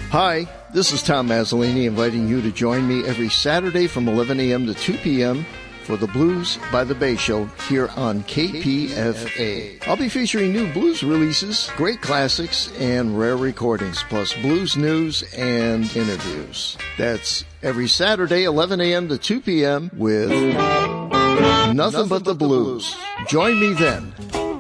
Hi, this is Tom Mazzolini inviting you to join me every Saturday from 11 a.m. to 2 p.m. for the Blues by the Bay Show here on KPFA. I'll be featuring new blues releases, great classics, and rare recordings, plus blues news and interviews. That's every Saturday, 11 a.m. to 2 p.m. with Nothing But the Blues. Join me then.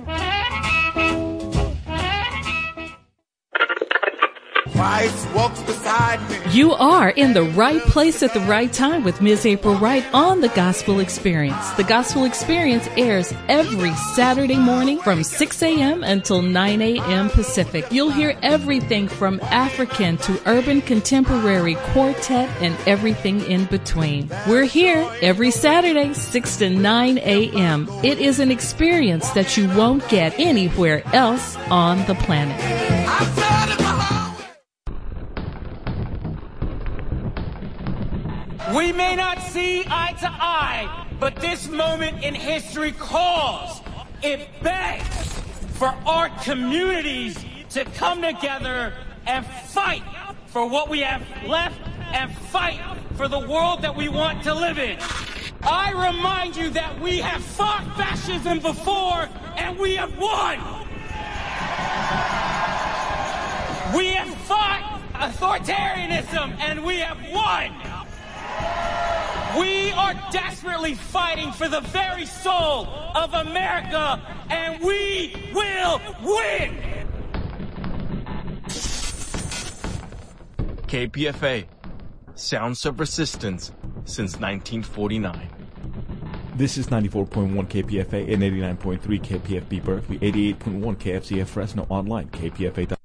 Christ walks beside me. You are in the right place at the right time with Ms. April Wright on The Gospel Experience. The Gospel Experience airs every Saturday morning from 6 a.m. until 9 a.m. Pacific. You'll hear everything from African to urban contemporary, quartet, and everything in between. We're here every Saturday, 6 to 9 a.m. It is an experience that you won't get anywhere else on the planet. We may not see eye to eye, but this moment in history calls. It begs for our communities to come together and fight for what we have left and fight for the world that we want to live in. I remind you that we have fought fascism before and we have won. We have fought authoritarianism and we have won. We are desperately fighting for the very soul of America, and we will win! KPFA, Sounds of Resistance since 1949. This is 94.1 KPFA and 89.3 KPFB Berkeley, 88.1 KFCF Fresno, online, KPFA.com.